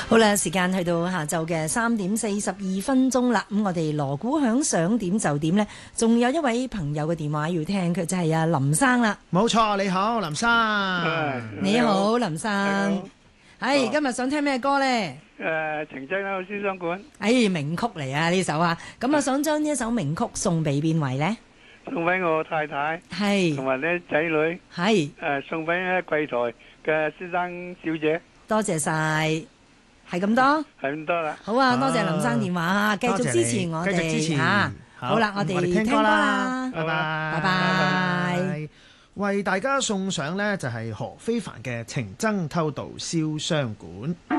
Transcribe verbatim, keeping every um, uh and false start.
好啦，時間去到下晝嘅三點四十二分鐘啦。咁我哋鑼鼓響想點就點呢？仲有一位朋友嘅電話要聽，佢就係阿林生啦。 冇錯，你好，林生。 你好，林生。係今日想聽咩歌呢？ 誒，情真啦，先生館。 哎，名曲嚟啊呢首啊！咁啊，想將呢一首名曲送俾邊位呢？ 送俾我太太， 係同埋啲仔女， 係誒，送俾咧櫃台嘅先生小姐。 多謝晒，係咁多， 係咁多啦。 好啊，多謝林生電話啊，繼續支持我哋嚇。好啦，我哋聽歌啦， 拜拜， 拜拜。 為大家送上呢就係何非凡嘅《情僧偷渡燒傷館》。